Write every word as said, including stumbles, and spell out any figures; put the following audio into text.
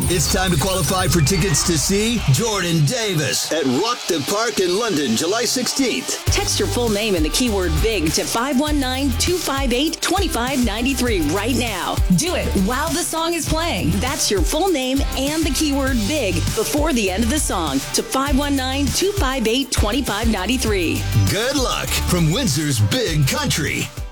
It's time to qualify for tickets to see Jordan Davis at Rock the Park in London, July sixteenth. Text your full name and the keyword BIG to five one nine, two five eight, two five nine three right now. Do it while the song is playing. That's your full name and the keyword BIG before the end of the song to five one nine, two five eight, two five nine three. Good luck from Windsor's Big Country.